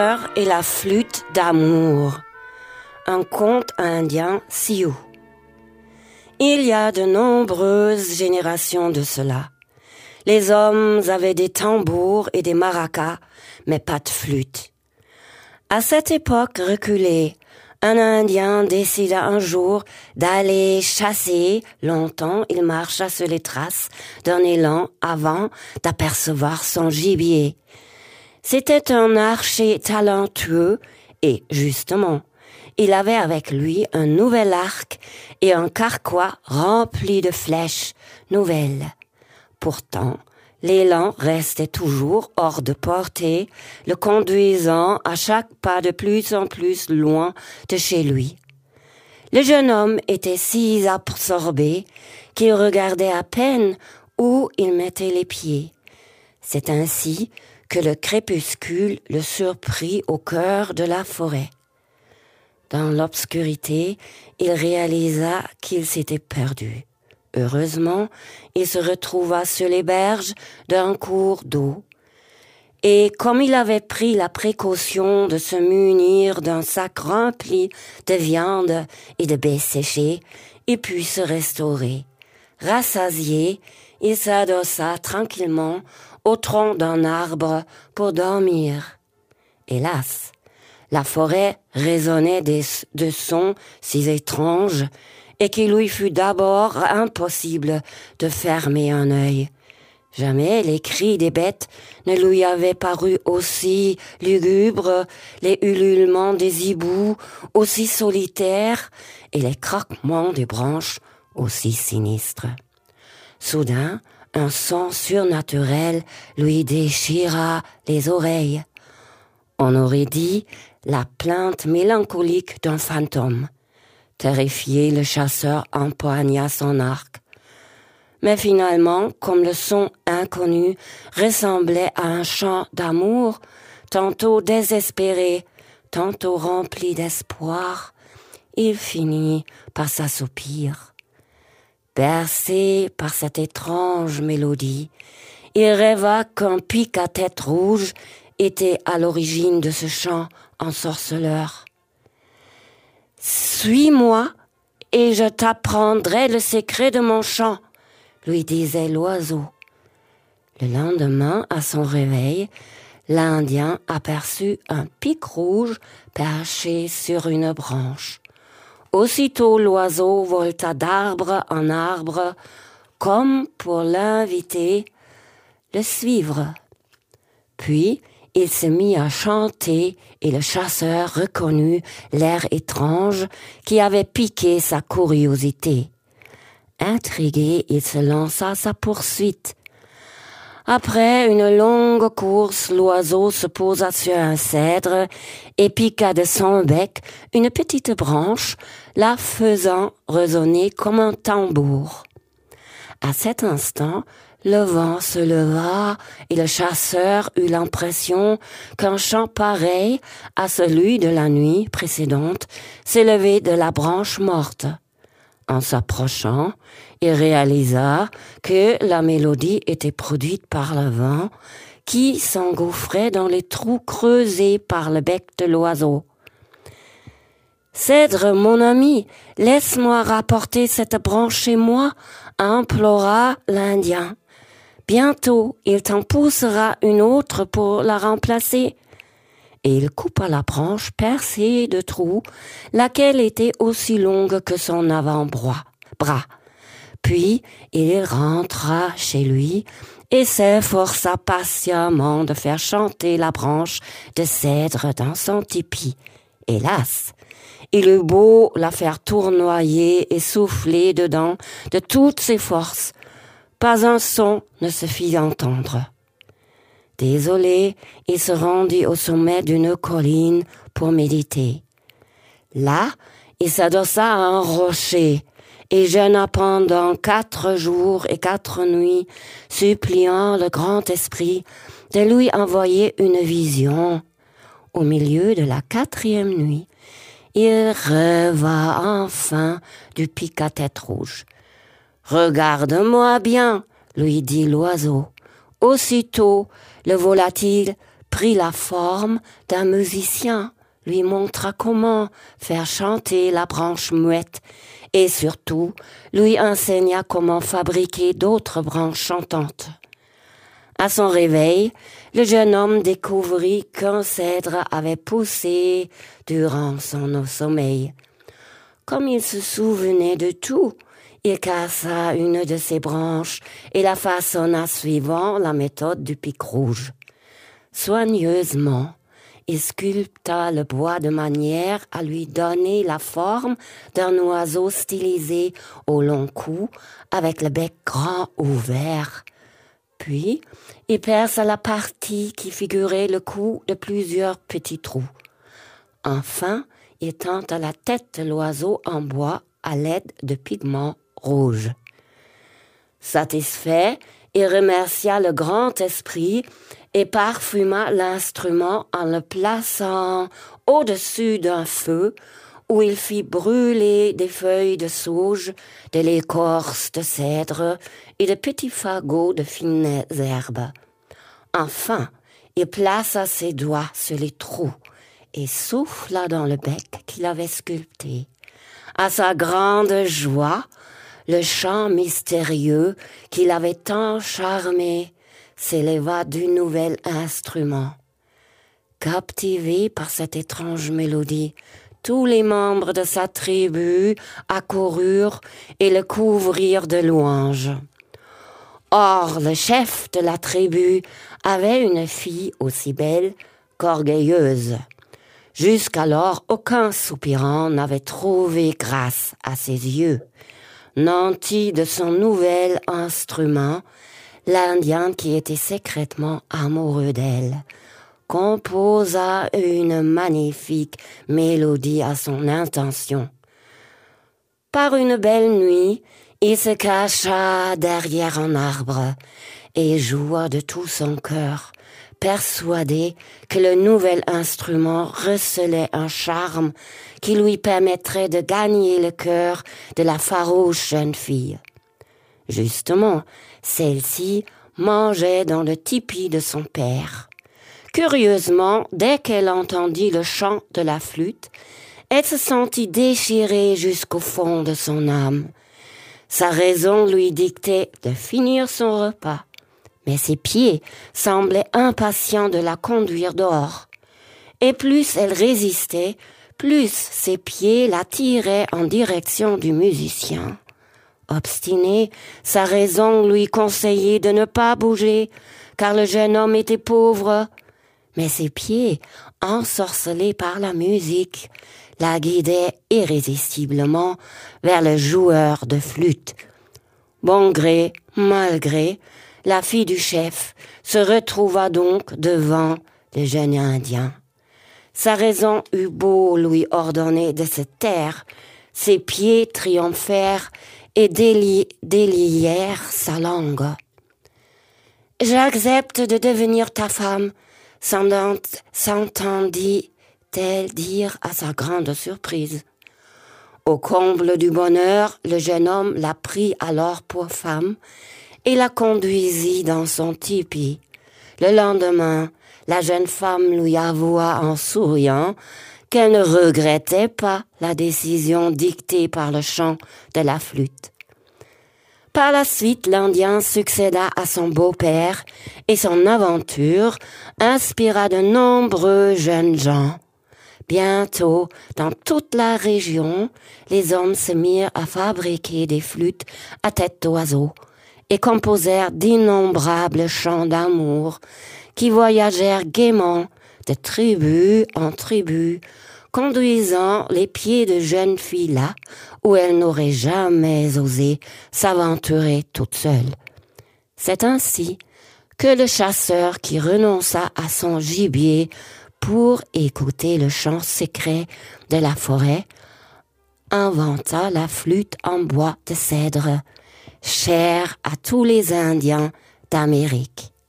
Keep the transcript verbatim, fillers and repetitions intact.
Et la flûte d'amour, un conte indien sioux. Il y a de nombreuses générations de cela. Les hommes avaient des tambours et des maracas, mais pas de flûte. À cette époque reculée, un Indien décida un jour d'aller chasser. Longtemps, il marcha sur les traces d'un élan avant d'apercevoir son gibier. C'était un archer talentueux et, justement, il avait avec lui un nouvel arc et un carquois rempli de flèches nouvelles. Pourtant, l'élan restait toujours hors de portée, le conduisant à chaque pas de plus en plus loin de chez lui. Le jeune homme était si absorbé qu'il regardait à peine où il mettait les pieds. C'est ainsi que le crépuscule le surprit au cœur de la forêt. Dans l'obscurité, il réalisa qu'il s'était perdu. Heureusement, il se retrouva sur les berges d'un cours d'eau. Et comme il avait pris la précaution de se munir d'un sac rempli de viande et de baies séchées, il put se restaurer. Rassasié, il s'adossa tranquillement au tronc d'un arbre pour dormir. Hélas, la forêt résonnait des, de sons si étranges et qu'il lui fut d'abord impossible de fermer un œil. Jamais les cris des bêtes ne lui avaient paru aussi lugubres, les ululements des hiboux aussi solitaires et les craquements des branches aussi sinistres. Soudain, un son surnaturel lui déchira les oreilles. On aurait dit la plainte mélancolique d'un fantôme. Terrifié, le chasseur empoigna son arc. Mais finalement, comme le son inconnu ressemblait à un chant d'amour, tantôt désespéré, tantôt rempli d'espoir, il finit par s'assoupir. Bercé par cette étrange mélodie, il rêva qu'un pic à tête rouge était à l'origine de ce chant ensorceleur. « Suis-moi et je t'apprendrai le secret de mon chant », lui disait l'oiseau. Le lendemain, à son réveil, l'Indien aperçut un pic rouge perché sur une branche. Aussitôt l'oiseau volta d'arbre en arbre, comme pour l'inviter, le suivre. Puis il se mit à chanter et le chasseur reconnut l'air étrange qui avait piqué sa curiosité. Intrigué, il se lança à sa poursuite. Après une longue course, l'oiseau se posa sur un cèdre et piqua de son bec une petite branche, la faisant résonner comme un tambour. À cet instant, le vent se leva et le chasseur eut l'impression qu'un chant pareil à celui de la nuit précédente s'élevait de la branche morte. En s'approchant, il réalisa que la mélodie était produite par le vent qui s'engouffrait dans les trous creusés par le bec de l'oiseau. « Cèdre, mon ami, laisse-moi rapporter cette branche chez moi » implora l'Indien. « Bientôt, il t'en poussera une autre pour la remplacer. » Et il coupa la branche percée de trous, laquelle était aussi longue que son avant-bras. Puis il rentra chez lui et s'efforça patiemment de faire chanter la branche de cèdre dans son tipi. Hélas, il eut beau la faire tournoyer et souffler dedans de toutes ses forces, pas un son ne se fit entendre. Désolé, il se rendit au sommet d'une colline pour méditer. Là, il s'adossa à un rocher et jeûna pendant quatre jours et quatre nuits, suppliant le grand esprit de lui envoyer une vision. Au milieu de la quatrième nuit, il rêva enfin du pic à tête rouge. « Regarde-moi bien », lui dit l'oiseau. Aussitôt, le volatile prit la forme d'un musicien, lui montra comment faire chanter la branche muette et surtout lui enseigna comment fabriquer d'autres branches chantantes. À son réveil, le jeune homme découvrit qu'un cèdre avait poussé durant son sommeil. Comme il se souvenait de tout, il cassa une de ses branches et la façonna suivant la méthode du pic rouge. Soigneusement, il sculpta le bois de manière à lui donner la forme d'un oiseau stylisé au long cou avec le bec grand ouvert. Puis, il perça la partie qui figurait le cou de plusieurs petits trous. Enfin, il tenta la tête de l'oiseau en bois à l'aide de pigments rouges. Satisfait, il remercia le grand esprit et parfuma l'instrument en le plaçant au-dessus d'un feu où il fit brûler des feuilles de sauge, de l'écorce de cèdre et de petits fagots de fines herbes. Enfin, il plaça ses doigts sur les trous et souffla dans le bec qu'il avait sculpté. À sa grande joie, le chant mystérieux qu'il avait tant charmé s'éleva du nouvel instrument. Captivé par cette étrange mélodie, tous les membres de sa tribu accoururent et le couvrirent de louanges. Or, le chef de la tribu avait une fille aussi belle qu'orgueilleuse. Jusqu'alors, aucun soupirant n'avait trouvé grâce à ses yeux. Nanti de son nouvel instrument, l'Indien qui était secrètement amoureux d'elle composa une magnifique mélodie à son intention. Par une belle nuit, il se cacha derrière un arbre et joua de tout son cœur, persuadé que le nouvel instrument recelait un charme qui lui permettrait de gagner le cœur de la farouche jeune fille. Justement, celle-ci mangeait dans le tipi de son père. Curieusement, dès qu'elle entendit le chant de la flûte, elle se sentit déchirée jusqu'au fond de son âme. Sa raison lui dictait de finir son repas, mais ses pieds semblaient impatients de la conduire dehors. Et plus elle résistait, plus ses pieds la tiraient en direction du musicien. Obstinée, sa raison lui conseillait de ne pas bouger, car le jeune homme était pauvre. Mais ses pieds, ensorcelés par la musique, la guidaient irrésistiblement vers le joueur de flûte. Bon gré, mal gré, la fille du chef se retrouva donc devant le jeune Indien. Sa raison eut beau lui ordonner de se taire, ses pieds triomphèrent et déli- délièrent sa langue. « J'accepte de devenir ta femme », s'entendit-elle dire à sa grande surprise. Au comble du bonheur, le jeune homme la prit alors pour femme et la conduisit dans son tipi. Le lendemain, la jeune femme lui avoua en souriant qu'elle ne regrettait pas la décision dictée par le chant de la flûte. Par la suite, l'Indien succéda à son beau-père et son aventure inspira de nombreux jeunes gens. Bientôt, dans toute la région, les hommes se mirent à fabriquer des flûtes à tête d'oiseau et composèrent d'innombrables chants d'amour qui voyagèrent gaiement de tribu en tribu, conduisant les pieds de jeunes filles là où elles n'auraient jamais osé s'aventurer toutes seules. C'est ainsi que le chasseur qui renonça à son gibier pour écouter le chant secret de la forêt inventa la flûte en bois de cèdre, chère à tous les Indiens d'Amérique.